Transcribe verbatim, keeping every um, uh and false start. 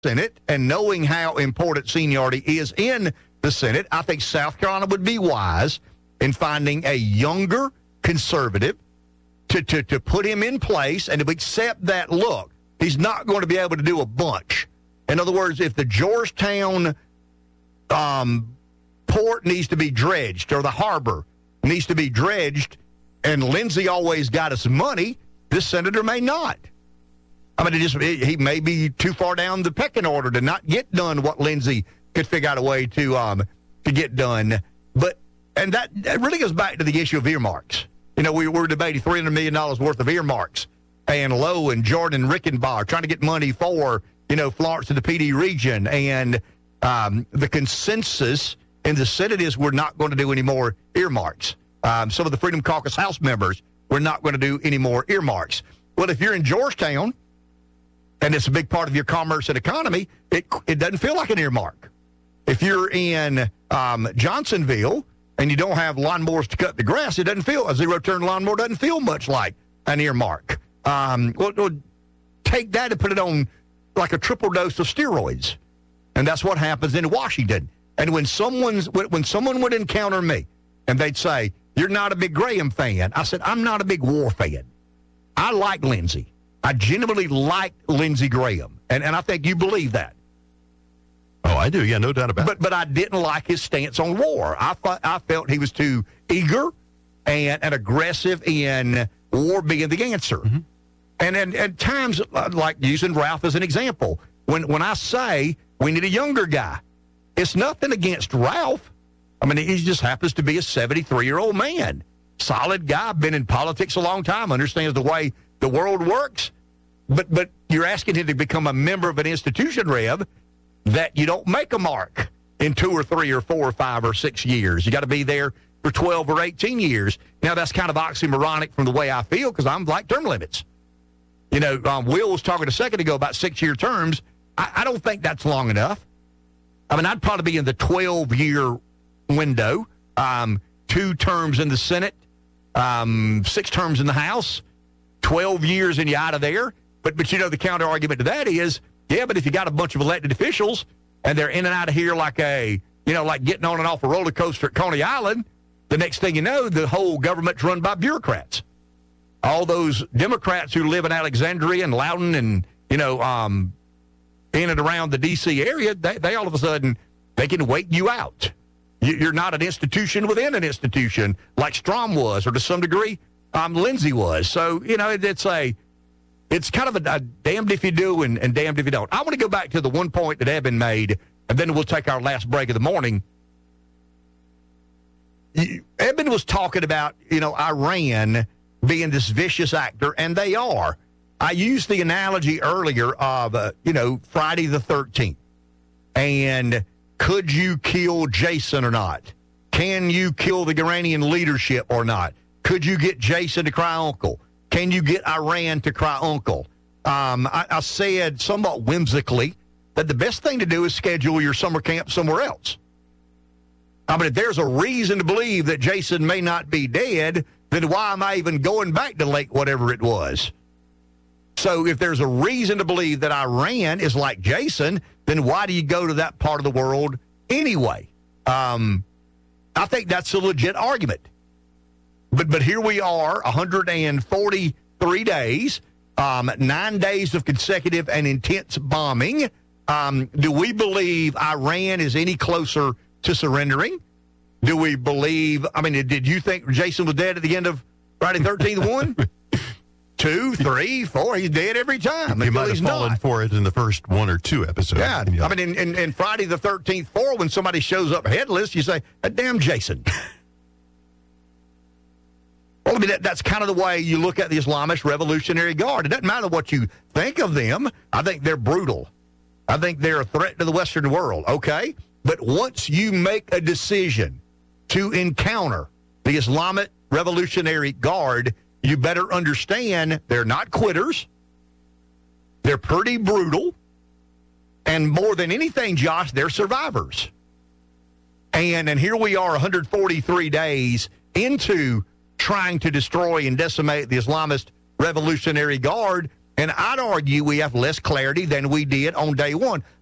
Senate and knowing how important seniority is in the Senate, I think South Carolina would be wise in finding a younger conservative to, to, to put him in place and to accept that, look, he's not going to be able to do a bunch. In other words, if the Georgetown um, port needs to be dredged or the harbor needs to be dredged and Lindsey always got us money, this senator may not. I mean, it just it, he may be too far down the pecking order to not get done what Lindsey could figure out a way to um to get done. But and that, that really goes back to the issue of earmarks. You know, we were debating three hundred million dollars worth of earmarks, and Lowe and Jordan Rickenbach trying to get money for, you know, Florence and the P D region. And um, the consensus in the Senate is we're not going to do any more earmarks. Um, some of the Freedom Caucus House members, we're not going to do any more earmarks. Well, if you're in Georgetown, and it's a big part of your commerce and economy, it it doesn't feel like an earmark. If you're in um, Johnsonville and you don't have lawnmowers to cut the grass, it doesn't feel, a zero-turn lawnmower doesn't feel much like an earmark. Um, well, well, take that and put it on like a triple dose of steroids. And that's what happens in Washington. And when someone's when, when someone would encounter me and they'd say, you're not a big Graham fan, I said, I'm not a big war fan. I like Lindsey. I genuinely like Lindsey Graham, and, and I think you believe that. Oh, I do, yeah, no doubt about but, it. But I didn't like his stance on war. I thought I felt he was too eager and, and aggressive in war being the answer. Mm-hmm. And, and at times, like using Ralph as an example, when, when I say we need a younger guy, it's nothing against Ralph. I mean, he just happens to be a seventy-three-year-old man. Solid guy, been in politics a long time, understands the way the world works, but but you're asking him to become a member of an institution, Rev, that you don't make a mark in two or three or four or five or six years. You got to be there for twelve or eighteen years. Now, that's kind of oxymoronic from the way I feel because I'm like term limits. You know, um, Will was talking a second ago about six-year terms. I, I don't think that's long enough. I mean, I'd probably be in the twelve-year window, um, two terms in the Senate, um, six terms in the House, twelve years and you're out of there. But, but you know, the counter argument to that is, yeah, but if you got a bunch of elected officials and they're in and out of here like a, you know, like getting on and off a roller coaster at Coney Island, the next thing you know, the whole government's run by bureaucrats. All those Democrats who live in Alexandria and Loudoun and, you know, um, in and around the D C area, they, they all of a sudden, they can wait you out. You, you're not an institution within an institution like Strom was, or to some degree, um, Lindsey was. So, you know, it, it's a, it's kind of a, a damned if you do and, and damned if you don't. I want to go back to the one point that Eben made, and then we'll take our last break of the morning. Eben was talking about, you know, Iran being this vicious actor, and they are. I used the analogy earlier of, uh, you know, Friday the thirteenth. And could you kill Jason or not? Can you kill the Iranian leadership or not? Could you get Jason to cry uncle? Can you get Iran to cry uncle? Um, I, I said somewhat whimsically that the best thing to do is schedule your summer camp somewhere else. I mean, if there's a reason to believe that Jason may not be dead, then why am I even going back to Lake whatever it was? So if there's a reason to believe that Iran is like Jason, then why do you go to that part of the world anyway? Um, I think that's a legit argument. But but here we are, one hundred forty-three days, um, nine days of consecutive and intense bombing. Um, do we believe Iran is any closer to surrendering? Do we believe, I mean, did you think Jason was dead at the end of Friday the thirteenth one? Two, three, four. He's dead every time. You might have fallen not. for it in the first one or two episodes. Yeah. I mean, in, in, in Friday the thirteenth four, when somebody shows up headless, you say, that damn Jason. Well, I mean, that, that's kind of the way you look at the Islamist Revolutionary Guard. It doesn't matter what you think of them. I think they're brutal. I think they're a threat to the Western world, okay? But once you make a decision to encounter the Islamic Revolutionary Guard, you better understand they're not quitters. They're pretty brutal. And more than anything, Josh, they're survivors. And, and here we are one hundred forty-three days into trying to destroy and decimate the Islamist Revolutionary Guard, And I'd argue we have less clarity than we did on day one.